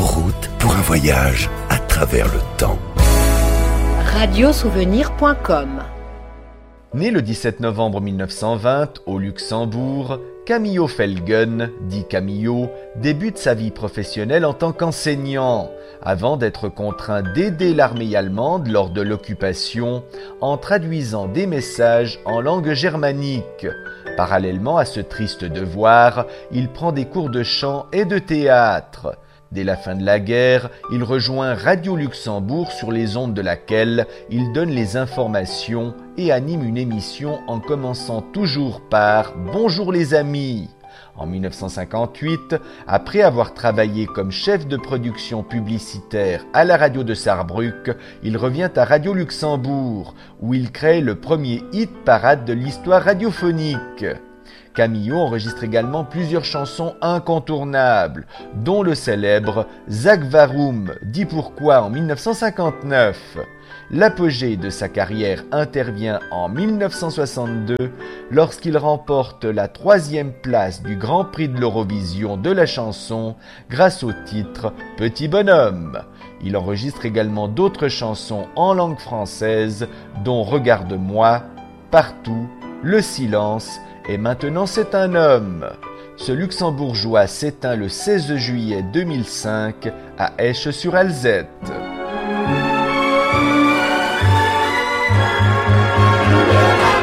route pour un voyage à travers le temps. Radiosouvenir.com. Né le 17 novembre 1920 au Luxembourg, Camillo Felgen, dit Camillo, débute sa vie professionnelle en tant qu'enseignant, avant d'être contraint d'aider l'armée allemande lors de l'occupation en traduisant des messages en langue germanique. Parallèlement à ce triste devoir, il prend des cours de chant et de théâtre. Dès la fin de la guerre, il rejoint Radio Luxembourg sur les ondes de laquelle il donne les informations et anime une émission en commençant toujours par « Bonjour les amis ». En 1958, après avoir travaillé comme chef de production publicitaire à la radio de Sarrebruck, il revient à Radio Luxembourg, où il crée le premier hit parade de l'histoire radiophonique. Camillo enregistre également plusieurs chansons incontournables, dont le célèbre Zak Warum, dit pourquoi en 1959. L'apogée de sa carrière intervient en 1962 lorsqu'il remporte la 3e place du Grand Prix de l'Eurovision de la chanson grâce au titre Petit Bonhomme. Il enregistre également d'autres chansons en langue française dont Regarde-moi, Partout, Le Silence et Maintenant c'est un homme. Ce luxembourgeois s'éteint le 16 juillet 2005 à Esch-sur-Alzette.